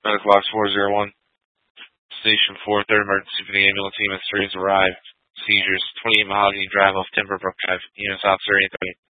Medical Box 401. Station 4, third emergency for the ambulance. EMS 3 has arrived. Seizures, 28 Mahogany Drive off Timberbrook Drive. EMS officer 83.